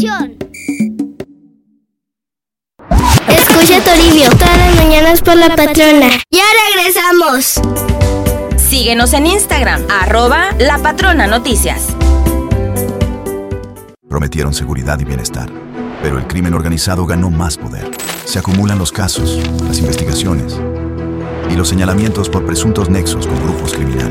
¡Atención! Escucha Toribio todas las mañanas por La Patrona. ¡Ya regresamos! Síguenos en Instagram, @LaPatronaNoticias. Prometieron seguridad y bienestar, pero el crimen organizado ganó más poder. Se acumulan los casos, las investigaciones y los señalamientos por presuntos nexos con grupos criminales.